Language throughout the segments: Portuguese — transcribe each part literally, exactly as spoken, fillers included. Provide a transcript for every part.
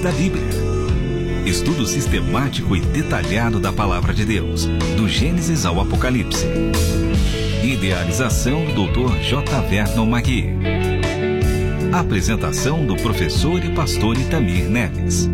da Bíblia. Estudo sistemático e detalhado da Palavra de Deus, do Gênesis ao Apocalipse. Idealização do doutor J. Vernon Magui. Apresentação do professor e pastor Itamir Neves.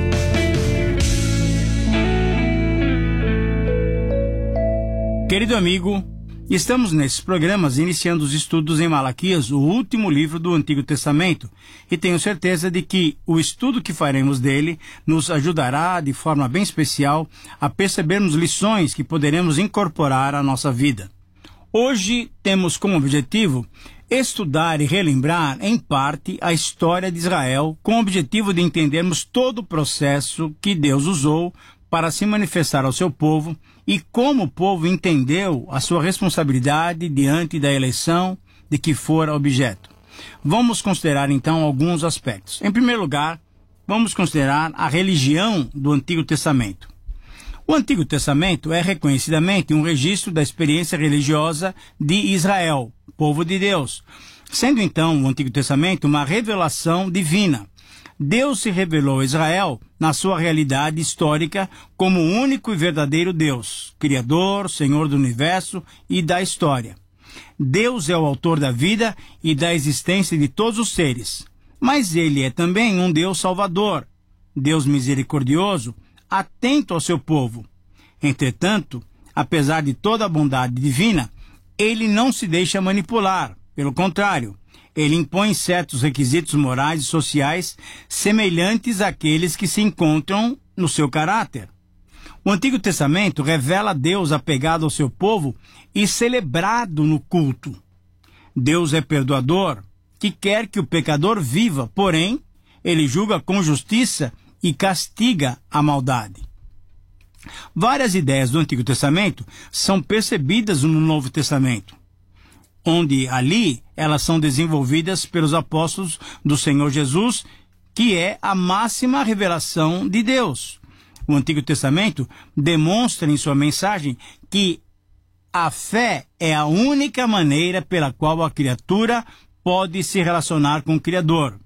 Querido amigo, estamos nesses programas iniciando os estudos em Malaquias, o último livro do Antigo Testamento, e tenho certeza de que o estudo que faremos dele nos ajudará de forma bem especial a percebermos lições que poderemos incorporar à nossa vida. Hoje temos como objetivo estudar e relembrar, em parte, a história de Israel, com o objetivo de entendermos todo o processo que Deus usou para se manifestar ao seu povo e como o povo entendeu a sua responsabilidade diante da eleição de que fora objeto. Vamos considerar então alguns aspectos. Em primeiro lugar, vamos considerar a religião do Antigo Testamento. O Antigo Testamento é reconhecidamente um registro da experiência religiosa de Israel, povo de Deus, sendo então o Antigo Testamento uma revelação divina. Deus se revelou a Israel na sua realidade histórica como o único e verdadeiro Deus, Criador, Senhor do Universo e da história. Deus é o autor da vida e da existência de todos os seres, mas Ele é também um Deus salvador, Deus misericordioso, atento ao seu povo. Entretanto, apesar de toda a bondade divina, Ele não se deixa manipular, pelo contrário, Ele impõe certos requisitos morais e sociais semelhantes àqueles que se encontram no seu caráter. O Antigo Testamento revela Deus apegado ao seu povo e celebrado no culto. Deus é perdoador, que quer que o pecador viva, porém, Ele julga com justiça e castiga a maldade. Várias ideias do Antigo Testamento são percebidas no Novo Testamento, onde ali elas são desenvolvidas pelos apóstolos do Senhor Jesus, que é a máxima revelação de Deus. O Antigo Testamento demonstra em sua mensagem que a fé é a única maneira pela qual a criatura pode se relacionar com o Criador.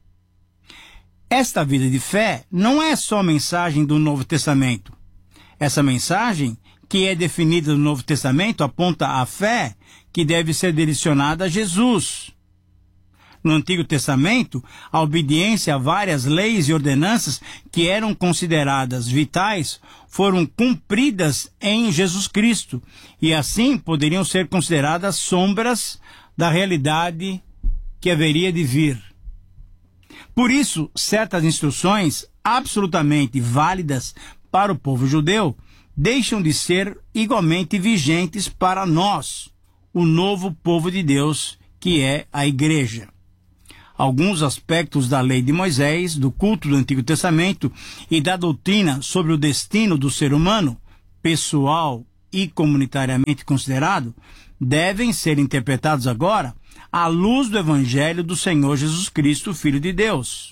Esta vida de fé não é só mensagem do Novo Testamento. Essa mensagem, que é definida no Novo Testamento, aponta à fé que deve ser direcionada a Jesus. No Antigo Testamento, a obediência a várias leis e ordenanças que eram consideradas vitais foram cumpridas em Jesus Cristo e assim poderiam ser consideradas sombras da realidade que haveria de vir. Por isso, certas instruções absolutamente válidas para o povo judeu deixam de ser igualmente vigentes para nós, o novo povo de Deus, que é a Igreja. Alguns aspectos da lei de Moisés, do culto do Antigo Testamento e da doutrina sobre o destino do ser humano, pessoal e comunitariamente considerado, devem ser interpretados agora à luz do Evangelho do Senhor Jesus Cristo, Filho de Deus.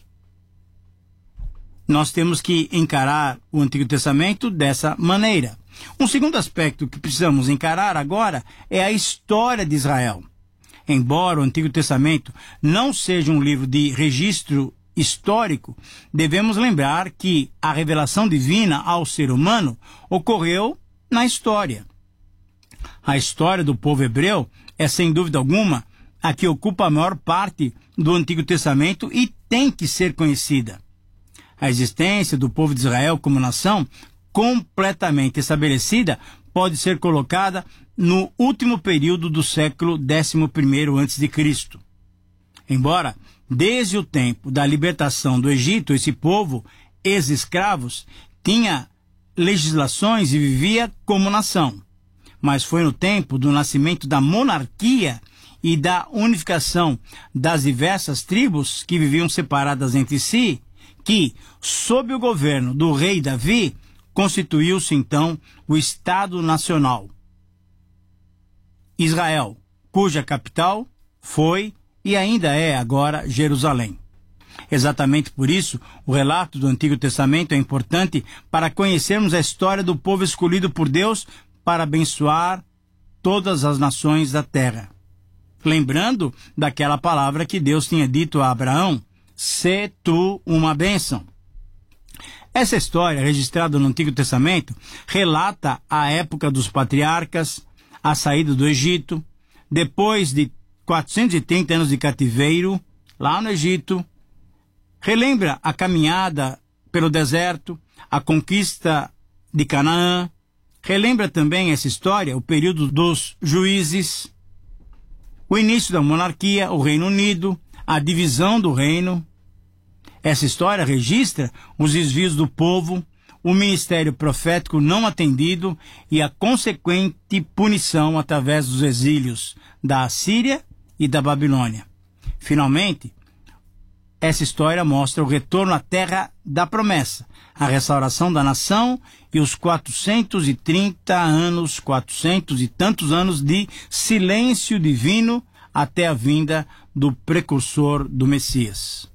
Nós temos que encarar o Antigo Testamento dessa maneira. Um segundo aspecto que precisamos encarar agora é a história de Israel. Embora o Antigo Testamento não seja um livro de registro histórico, devemos lembrar que a revelação divina ao ser humano ocorreu na história. A história do povo hebreu é, sem dúvida alguma, a que ocupa a maior parte do Antigo Testamento e tem que ser conhecida. A existência do povo de Israel como nação, completamente estabelecida, pode ser colocada no último período do século décimo primeiro antes de Cristo. Embora, desde o tempo da libertação do Egito, esse povo, ex-escravos, tinha legislações e vivia como nação. Mas foi no tempo do nascimento da monarquia e da unificação das diversas tribos que viviam separadas entre si, que, sob o governo do rei Davi, constituiu-se então o Estado Nacional. Israel, cuja capital foi e ainda é agora Jerusalém. Exatamente por isso, o relato do Antigo Testamento é importante para conhecermos a história do povo escolhido por Deus para abençoar todas as nações da terra. Lembrando daquela palavra que Deus tinha dito a Abraão: "Sê tu uma bênção". Essa história, registrada no Antigo Testamento, relata a época dos patriarcas, a saída do Egito, depois de quatrocentos e trinta anos de cativeiro, lá no Egito, relembra a caminhada pelo deserto, a conquista de Canaã, relembra também essa história, o período dos juízes, o início da monarquia, o Reino Unido, a divisão do reino. Essa história registra os desvios do povo, o ministério profético não atendido e a consequente punição através dos exílios da Assíria e da Babilônia. Finalmente, essa história mostra o retorno à terra da promessa, a restauração da nação e os quatrocentos e trinta anos, quatrocentos e tantos anos de silêncio divino até a vinda do precursor do Messias.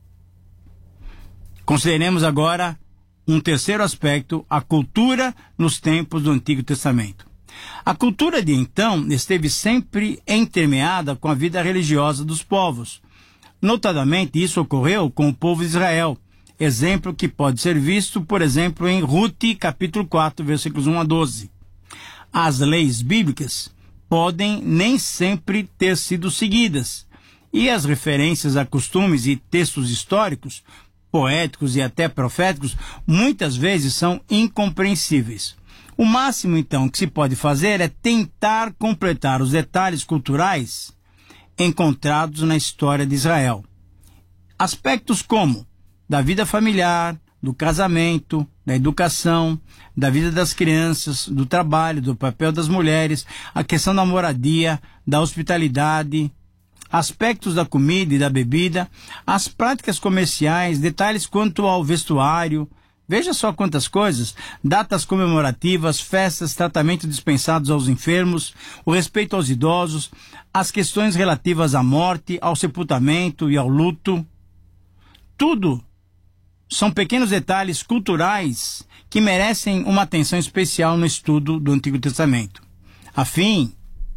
Consideremos agora um terceiro aspecto, a cultura nos tempos do Antigo Testamento. A cultura de então esteve sempre entremeada com a vida religiosa dos povos. Notadamente, isso ocorreu com o povo de Israel, exemplo que pode ser visto, por exemplo, em Rute, capítulo quatro, versículos um a doze. As leis bíblicas podem nem sempre ter sido seguidas, e as referências a costumes e textos históricos, poéticos e até proféticos, muitas vezes são incompreensíveis. O máximo, então, que se pode fazer é tentar completar os detalhes culturais encontrados na história de Israel. Aspectos como da vida familiar, do casamento, da educação, da vida das crianças, do trabalho, do papel das mulheres, a questão da moradia, da hospitalidade, aspectos da comida e da bebida, as práticas comerciais, detalhes quanto ao vestuário. Veja só quantas coisas, datas comemorativas, festas, tratamento dispensados aos enfermos, o respeito aos idosos, as questões relativas à morte, ao sepultamento e ao luto. Tudo são pequenos detalhes culturais que merecem uma atenção especial no estudo do Antigo Testamento. A fim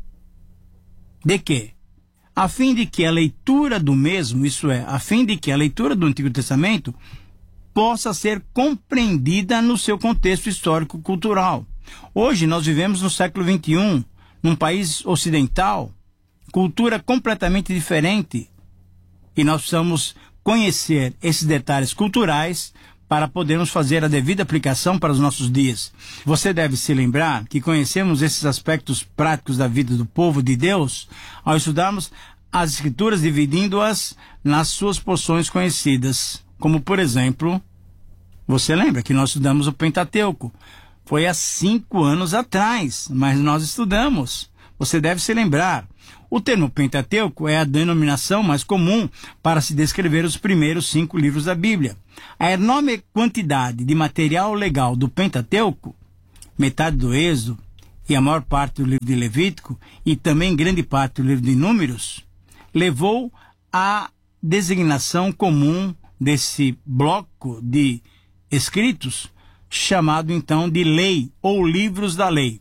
de quê? A fim de que a leitura do mesmo, isso é, a fim de que a leitura do Antigo Testamento possa ser compreendida no seu contexto histórico-cultural. Hoje nós vivemos no século vinte e um, num país ocidental, cultura completamente diferente, e nós precisamos conhecer esses detalhes culturais para podermos fazer a devida aplicação para os nossos dias. Você deve se lembrar que conhecemos esses aspectos práticos da vida do povo de Deus ao estudarmos as Escrituras, dividindo-as nas suas porções conhecidas. Como, por exemplo, você lembra que nós estudamos o Pentateuco? Foi há cinco anos atrás, mas nós estudamos. Você deve se lembrar. O termo Pentateuco é a denominação mais comum para se descrever os primeiros cinco livros da Bíblia. A enorme quantidade de material legal do Pentateuco, metade do Êxodo e a maior parte do livro de Levítico, e também grande parte do livro de Números, levou à designação comum desse bloco de escritos, chamado então de lei ou livros da lei.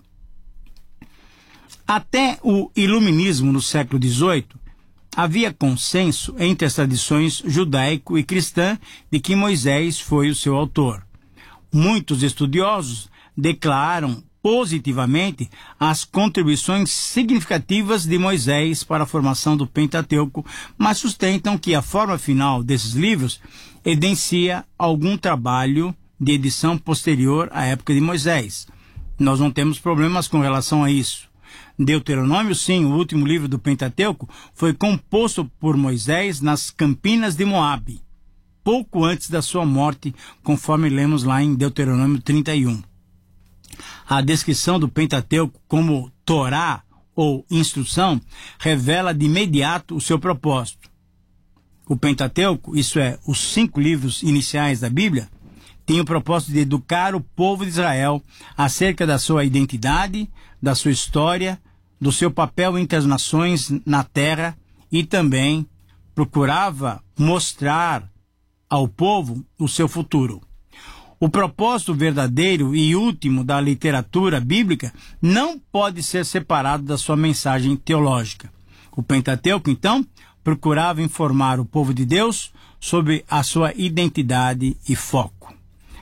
Até o iluminismo no século dezoito, havia consenso entre as tradições judaico e cristã de que Moisés foi o seu autor. Muitos estudiosos declaram positivamente as contribuições significativas de Moisés para a formação do Pentateuco, mas sustentam que a forma final desses livros evidencia algum trabalho de edição posterior à época de Moisés. Nós não temos problemas com relação a isso. Deuteronômio, sim, o último livro do Pentateuco, foi composto por Moisés nas Campinas de Moabe, pouco antes da sua morte, conforme lemos lá em Deuteronômio trinta e um. A descrição do Pentateuco como Torá ou instrução revela de imediato o seu propósito. O Pentateuco, isso é, os cinco livros iniciais da Bíblia, tem o propósito de educar o povo de Israel acerca da sua identidade, da sua história, do seu papel entre as nações na terra, e também procurava mostrar ao povo o seu futuro. O propósito verdadeiro e último da literatura bíblica não pode ser separado da sua mensagem teológica. O Pentateuco, então, procurava informar o povo de Deus sobre a sua identidade e foco.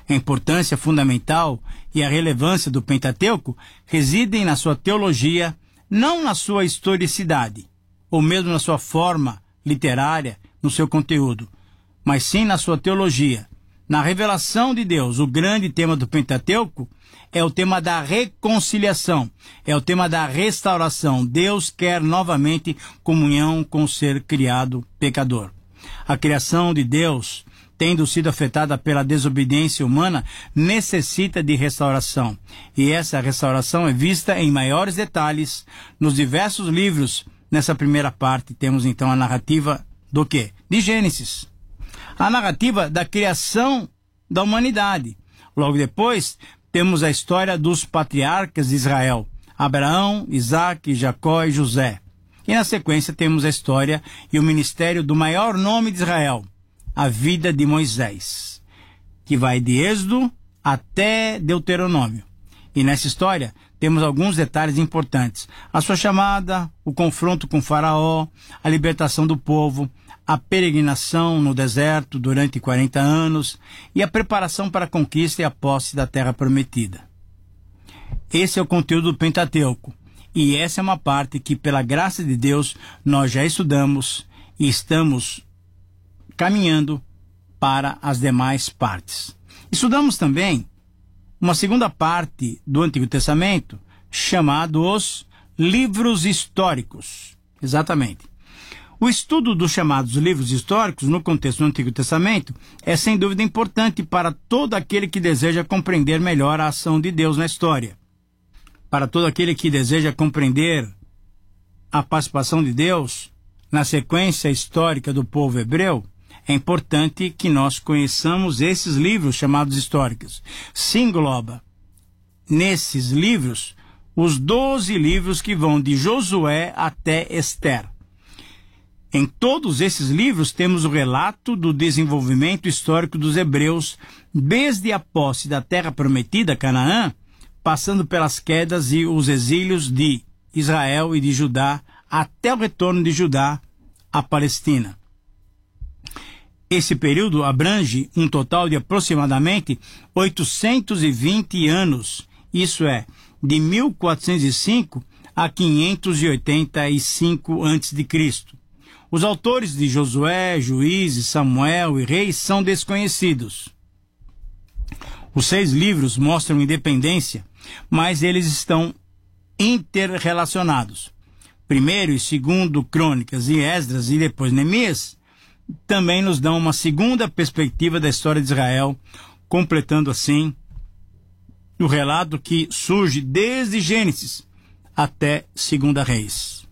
A importância fundamental e a relevância do Pentateuco residem na sua teologia, não na sua historicidade, ou mesmo na sua forma literária, no seu conteúdo, mas sim na sua teologia. Na revelação de Deus, o grande tema do Pentateuco é o tema da reconciliação, é o tema da restauração. Deus quer novamente comunhão com o ser criado pecador. A criação de Deus, tendo sido afetada pela desobediência humana, necessita de restauração. E essa restauração é vista em maiores detalhes nos diversos livros. Nessa primeira parte temos então a narrativa do quê? De Gênesis. A narrativa da criação da humanidade. Logo depois, temos a história dos patriarcas de Israel, Abraão, Isaque, Jacó e José. E na sequência temos a história e o ministério do maior nome de Israel, a vida de Moisés, que vai de Êxodo até Deuteronômio. E nessa história temos alguns detalhes importantes: a sua chamada, o confronto com Faraó, a libertação do povo, a peregrinação no deserto durante quarenta anos e a preparação para a conquista e a posse da terra prometida. Esse é o conteúdo do Pentateuco, e essa é uma parte que, pela graça de Deus, nós já estudamos e estamos caminhando para as demais partes. Estudamos também uma segunda parte do Antigo Testamento, chamado os livros históricos. Exatamente. O estudo dos chamados livros históricos no contexto do Antigo Testamento é sem dúvida importante para todo aquele que deseja compreender melhor a ação de Deus na história. Para todo aquele que deseja compreender a participação de Deus na sequência histórica do povo hebreu, é importante que nós conheçamos esses livros chamados históricos. Se engloba nesses livros os doze livros que vão de Josué até Ester. Em todos esses livros temos o relato do desenvolvimento histórico dos hebreus, desde a posse da terra prometida, Canaã, passando pelas quedas e os exílios de Israel e de Judá, até o retorno de Judá à Palestina. Esse período abrange um total de aproximadamente oitocentos e vinte anos, isso é, de mil quatrocentos e cinco a quinhentos e oitenta e cinco antes de Cristo. Os autores de Josué, Juízes, Samuel e Reis são desconhecidos. Os seis livros mostram independência, mas eles estão interrelacionados. Primeiro e segundo Crônicas e Esdras e depois Neemias também nos dão uma segunda perspectiva da história de Israel, completando assim o relato que surge desde Gênesis até Segunda Reis.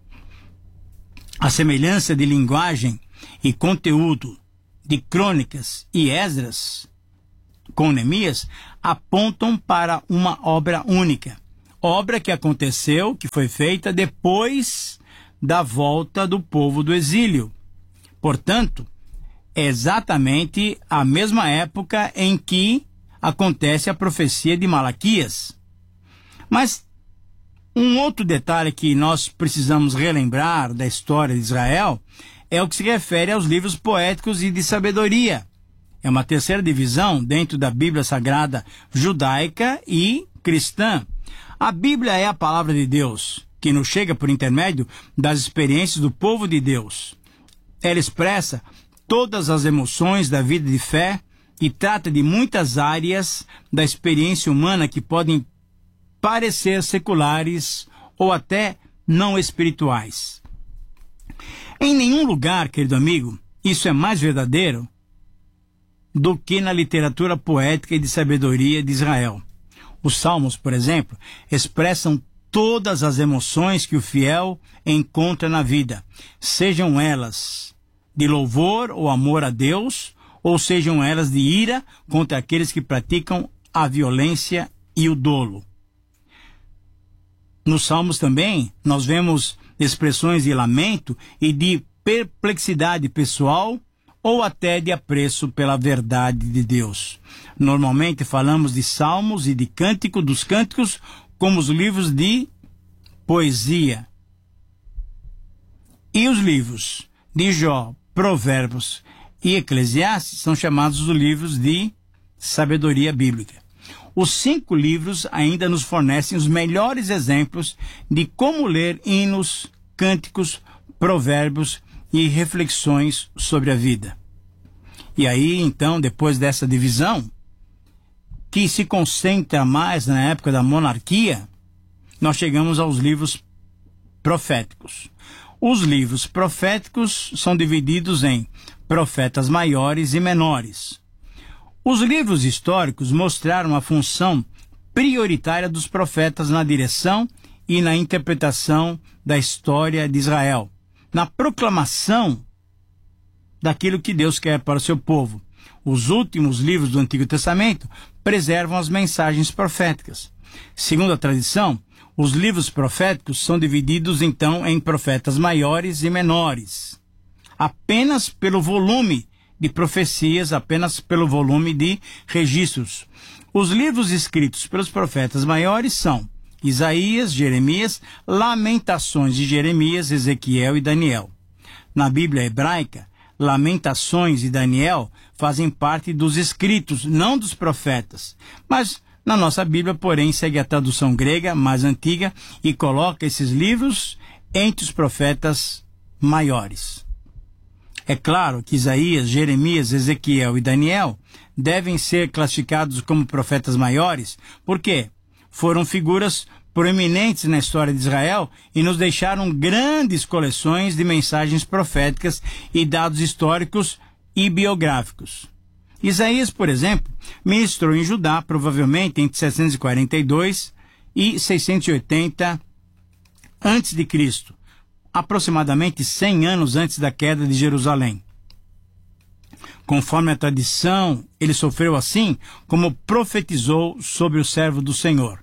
A semelhança de linguagem e conteúdo de Crônicas e Esdras com Neemias apontam para uma obra única, obra que aconteceu, que foi feita depois da volta do povo do exílio. Portanto, é exatamente a mesma época em que acontece a profecia de Malaquias. Mas um outro detalhe que nós precisamos relembrar da história de Israel é o que se refere aos livros poéticos e de sabedoria. É uma terceira divisão dentro da Bíblia Sagrada judaica e cristã. A Bíblia é a palavra de Deus, que nos chega por intermédio das experiências do povo de Deus. Ela expressa todas as emoções da vida de fé e trata de muitas áreas da experiência humana que podem parecer seculares ou até não espirituais. Em nenhum lugar, querido amigo, isso é mais verdadeiro do que na literatura poética e de sabedoria de Israel. Os Salmos, por exemplo, expressam todas as emoções que o fiel encontra na vida, sejam elas de louvor ou amor a Deus, ou sejam elas de ira contra aqueles que praticam a violência e o dolo. Nos Salmos também nós vemos expressões de lamento e de perplexidade pessoal ou até de apreço pela verdade de Deus. Normalmente falamos de salmos e de cântico dos cânticos como os livros de poesia. E os livros de Jó, Provérbios e Eclesiastes são chamados os livros de sabedoria bíblica. Os cinco livros ainda nos fornecem os melhores exemplos de como ler hinos, cânticos, provérbios e reflexões sobre a vida. E aí, então, depois dessa divisão, que se concentra mais na época da monarquia, nós chegamos aos livros proféticos. Os livros proféticos são divididos em profetas maiores e menores. Os livros históricos mostraram a função prioritária dos profetas na direção e na interpretação da história de Israel, na proclamação daquilo que Deus quer para o seu povo. Os últimos livros do Antigo Testamento preservam as mensagens proféticas. Segundo a tradição, os livros proféticos são divididos então em profetas maiores e menores, apenas pelo volume de profecias, apenas pelo volume de registros. Os livros escritos pelos profetas maiores são Isaías, Jeremias, Lamentações de Jeremias, Ezequiel e Daniel. Na Bíblia hebraica, Lamentações e Daniel fazem parte dos escritos, não dos profetas. Mas na nossa Bíblia, porém, segue a tradução grega mais antiga e coloca esses livros entre os profetas maiores. É claro que Isaías, Jeremias, Ezequiel e Daniel devem ser classificados como profetas maiores, porque foram figuras proeminentes na história de Israel e nos deixaram grandes coleções de mensagens proféticas e dados históricos e biográficos. Isaías, por exemplo, ministrou em Judá provavelmente entre setecentos e quarenta e dois e seiscentos e oitenta antes de Cristo, aproximadamente cem anos antes da queda de Jerusalém. Conforme a tradição, ele sofreu assim como profetizou sobre o servo do Senhor.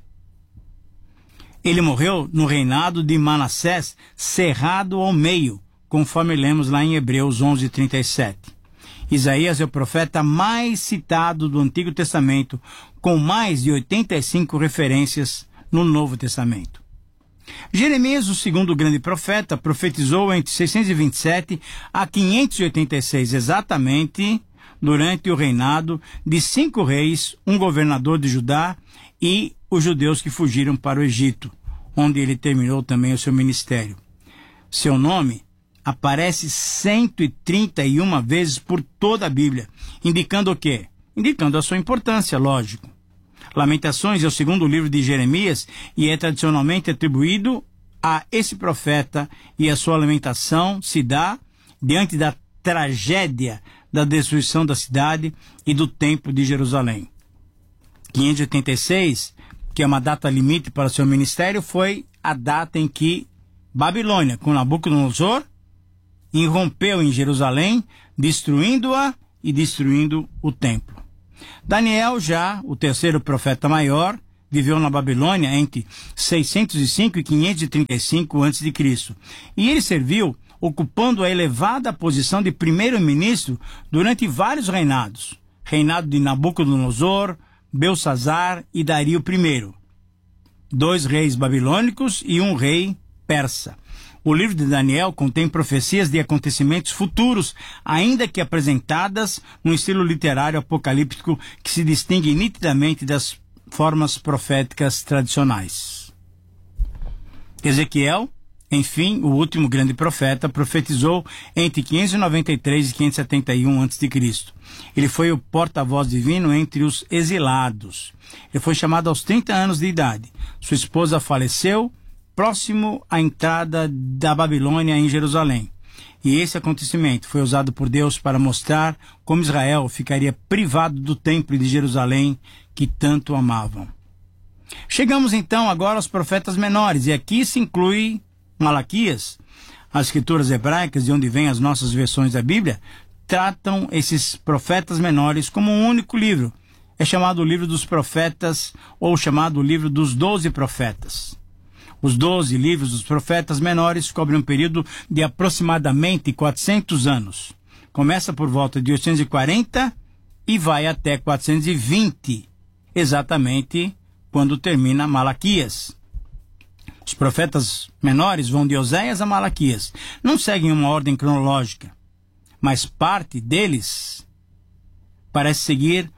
Ele morreu no reinado de Manassés, cerrado ao meio, conforme lemos lá em Hebreus onze, trinta e sete. Isaías é o profeta mais citado do Antigo Testamento, com mais de oitenta e cinco referências no Novo Testamento. Jeremias, o segundo grande profeta, profetizou entre seiscentos e vinte e sete a quinhentos e oitenta e seis, exatamente durante o reinado de cinco reis, um governador de Judá e os judeus que fugiram para o Egito, onde ele terminou também o seu ministério. Seu nome aparece cento e trinta e uma vezes por toda a Bíblia, indicando o quê? Indicando a sua importância, lógico. Lamentações é o segundo livro de Jeremias e é tradicionalmente atribuído a esse profeta, e a sua lamentação se dá diante da tragédia da destruição da cidade e do templo de Jerusalém. quinhentos e oitenta e seis, que é uma data limite para seu ministério, foi a data em que Babilônia, com Nabucodonosor, irrompeu em Jerusalém, destruindo-a e destruindo o templo. Daniel, já o terceiro profeta maior, viveu na Babilônia entre seiscentos e cinco e quinhentos e trinta e cinco antes de Cristo. E ele serviu ocupando a elevada posição de primeiro-ministro durante vários reinados. Reinado de Nabucodonosor, Belsazar e Dario I. Dois reis babilônicos e um rei persa. O livro de Daniel contém profecias de acontecimentos futuros, ainda que apresentadas num estilo literário apocalíptico que se distingue nitidamente das formas proféticas tradicionais. Ezequiel, enfim, o último grande profeta, profetizou entre quinhentos e noventa e três e quinhentos e setenta e um antes de Cristo. Ele foi o porta-voz divino entre os exilados. Ele foi chamado aos trinta anos de idade. Sua esposa faleceu próximo à entrada da Babilônia em Jerusalém. E esse acontecimento foi usado por Deus para mostrar como Israel ficaria privado do templo de Jerusalém que tanto amavam. Chegamos então agora aos profetas menores, e aqui se inclui Malaquias. As escrituras hebraicas, de onde vêm as nossas versões da Bíblia, tratam esses profetas menores como um único livro. É chamado o livro dos profetas, ou chamado o livro dos doze profetas. Os doze livros dos profetas menores cobrem um período de aproximadamente quatrocentos anos. Começa por volta de oitocentos e quarenta e vai até quatrocentos e vinte, exatamente quando termina Malaquias. Os profetas menores vão de Oséias a Malaquias. Não seguem uma ordem cronológica, mas parte deles parece seguir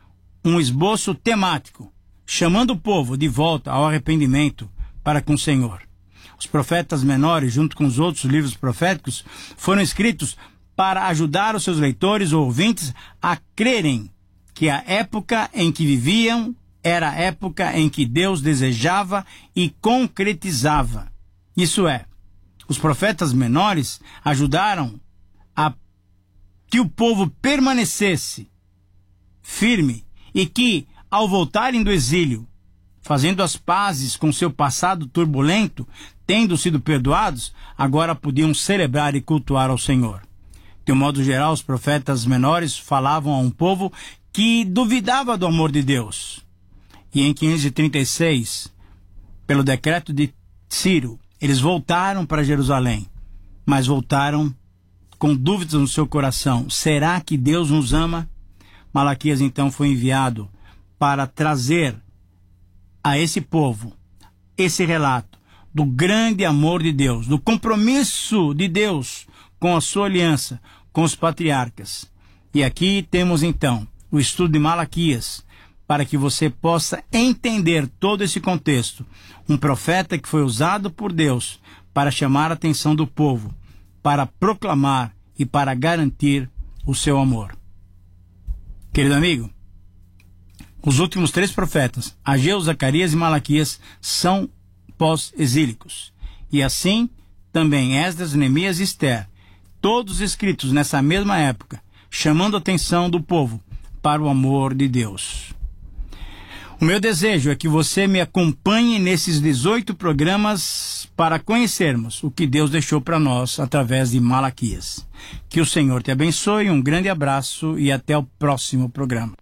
um esboço temático, chamando o povo de volta ao arrependimento para com o Senhor. Os profetas menores, junto com os outros livros proféticos, foram escritos para ajudar os seus leitores ou ouvintes a crerem que a época em que viviam era a época em que Deus desejava e concretizava. Isso é, os profetas menores ajudaram a que o povo permanecesse firme e que, ao voltarem do exílio, fazendo as pazes com seu passado turbulento, tendo sido perdoados, agora podiam celebrar e cultuar ao Senhor. De um modo geral, os profetas menores falavam a um povo que duvidava do amor de Deus. E em quinhentos e trinta e seis, pelo decreto de Ciro, eles voltaram para Jerusalém, mas voltaram com dúvidas no seu coração. Será que Deus nos ama? Malaquias então foi enviado para trazer a esse povo esse relato do grande amor de Deus, do compromisso de Deus com a sua aliança com os patriarcas. E aqui temos então o estudo de Malaquias, para que você possa entender todo esse contexto. Um profeta que foi usado por Deus para chamar a atenção do povo, para proclamar e para garantir o seu amor. Querido amigo, os últimos três profetas, Ageu, Zacarias e Malaquias, são pós-exílicos. E assim, também Esdras, Neemias e Ester, todos escritos nessa mesma época, chamando a atenção do povo para o amor de Deus. O meu desejo é que você me acompanhe nesses dezoito programas para conhecermos o que Deus deixou para nós através de Malaquias. Que o Senhor te abençoe, um grande abraço e até o próximo programa.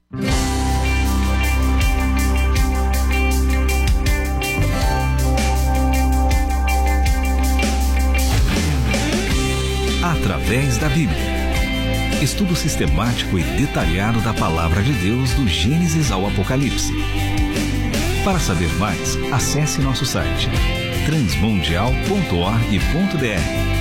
Através da Bíblia. Estudo sistemático e detalhado da Palavra de Deus do Gênesis ao Apocalipse. Para saber mais, acesse nosso site transmundial ponto org ponto br.